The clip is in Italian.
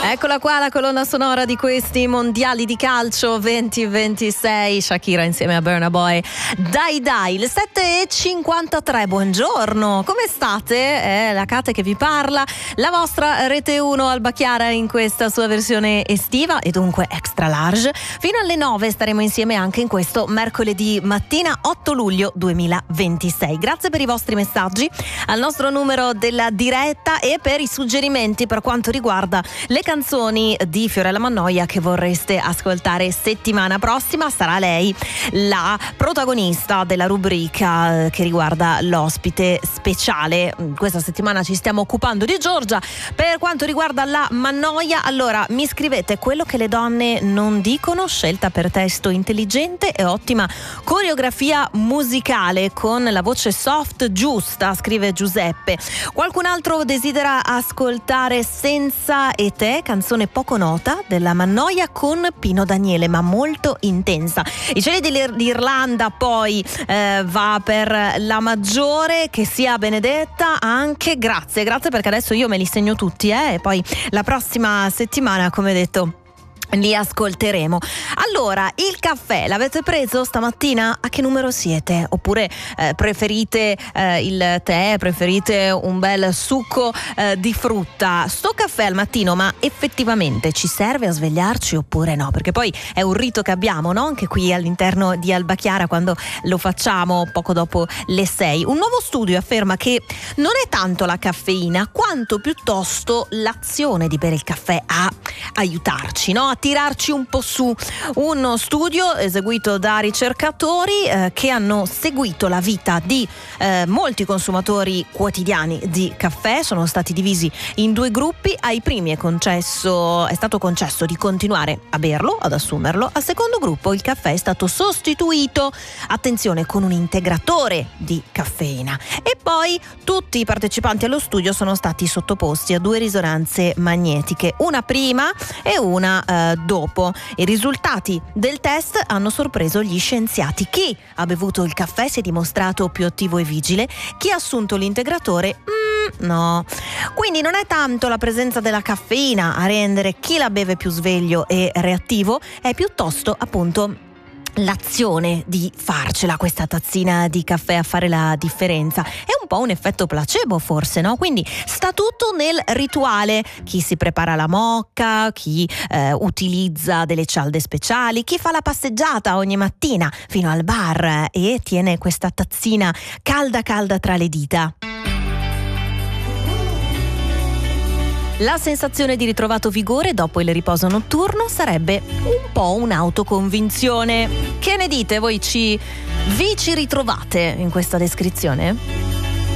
Eccola qua la colonna sonora di questi mondiali di calcio 2026, Shakira insieme a Burna Boy. Dai, le 7:53, buongiorno, come state? È la Kate che vi parla, la vostra Rete 1 Alba Chiara in questa sua versione estiva e dunque extra large. Fino alle 9 staremo insieme anche in questo mercoledì mattina 8 luglio 2026. Grazie per i vostri messaggi al nostro numero della diretta e per i suggerimenti per quanto riguarda le canzoni di Fiorella Mannoia che vorreste ascoltare settimana prossima. Sarà lei la protagonista della rubrica che riguarda l'ospite speciale. Questa settimana ci stiamo occupando di Giorgia. Per quanto riguarda la Mannoia, allora mi scrivete quello che le donne non dicono, scelta per testo intelligente e ottima coreografia musicale con la voce soft giusta, scrive Giuseppe. Qualcun altro desidera ascoltare Senza e te, canzone poco nota della Mannoia con Pino Daniele, ma molto intensa. I cieli d'Irlanda poi va per la maggiore, che sia benedetta anche. Grazie perché adesso io me li segno tutti e poi la prossima settimana, come detto, li ascolteremo. Allora, il caffè l'avete preso stamattina? A che numero siete? Oppure preferite il tè, preferite un bel succo di frutta? Sto caffè al mattino, ma effettivamente ci serve a svegliarci oppure no? Perché poi è un rito che abbiamo, no? Anche qui all'interno di Alba Chiara, quando lo facciamo poco dopo le 6. Un nuovo studio afferma che non è tanto la caffeina quanto piuttosto l'azione di bere il caffè a aiutarci, no? A tirarci un po' su. Uno studio eseguito da ricercatori che hanno seguito la vita di molti consumatori quotidiani di caffè. Sono stati divisi in due gruppi. Ai primi è stato concesso di continuare a berlo, ad assumerlo. Al secondo gruppo il caffè è stato sostituito, attenzione, con un integratore di caffeina. E poi tutti i partecipanti allo studio sono stati sottoposti a due risonanze magnetiche, una prima e una dopo. I risultati del test hanno sorpreso gli scienziati. Chi ha bevuto il caffè si è dimostrato più attivo e vigile, chi ha assunto l'integratore no. Quindi non è tanto la presenza della caffeina a rendere chi la beve più sveglio e reattivo, è piuttosto appunto l'azione di farcela questa tazzina di caffè a fare la differenza. È un po' un effetto placebo forse, no? Quindi sta tutto nel rituale. Chi si prepara la mocca, chi utilizza delle cialde speciali, chi fa la passeggiata ogni mattina fino al bar e tiene questa tazzina calda tra le dita. La sensazione di ritrovato vigore dopo il riposo notturno sarebbe un po' un'autoconvinzione. Che ne dite? Vi ci ritrovate in questa descrizione?